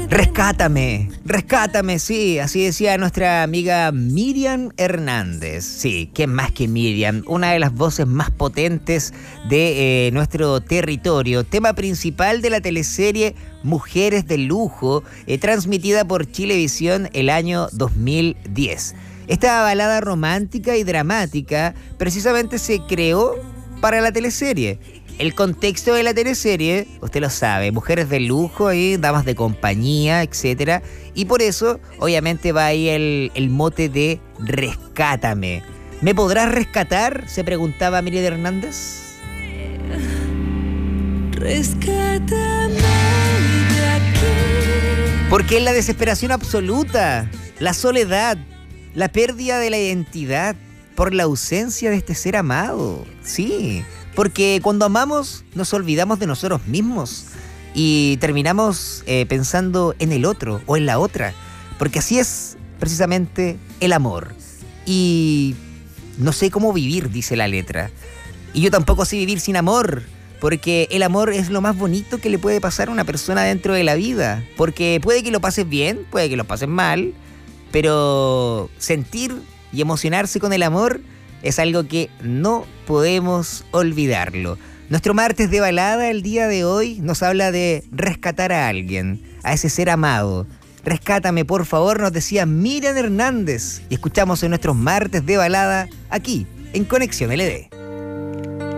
Rescátame, rescátame, sí, así decía nuestra amiga Miriam Hernández. Sí, ¿quién más que Miriam? Una de las voces más potentes de nuestro territorio. Tema principal de la teleserie Mujeres de Lujo, transmitida por Chilevisión el año 2010. Esta balada romántica y dramática precisamente se creó para la teleserie. El contexto de la teleserie, usted lo sabe, mujeres de lujo, ahí, damas de compañía, etcétera. Y por eso, obviamente, va ahí el mote de rescátame. ¿Me podrás rescatar?, se preguntaba Miriam Hernández. Rescátame de aquí. Porque es la desesperación absoluta, la soledad, la pérdida de la identidad por la ausencia de este ser amado. Sí. Porque cuando amamos nos olvidamos de nosotros mismos y terminamos pensando en el otro o en la otra. Porque así es precisamente el amor. Y no sé cómo vivir, dice la letra. Y yo tampoco sé vivir sin amor. Porque el amor es lo más bonito que le puede pasar a una persona dentro de la vida. Porque puede que lo pases bien, puede que lo pases mal. Pero sentir y emocionarse con el amor es algo que no podemos olvidarlo. Nuestro martes de balada el día de hoy nos habla de rescatar a alguien, a ese ser amado. Rescátame, por favor, nos decía Miriam Hernández. Y escuchamos en nuestros martes de balada aquí, en Conexión LD.